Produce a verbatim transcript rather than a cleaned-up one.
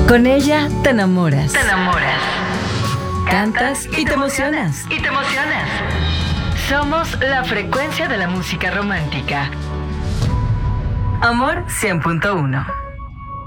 Con ella te enamoras. Te enamoras. Cantas y te emocionas. Y te emocionas. Somos la frecuencia de la música romántica. Amor cien punto uno.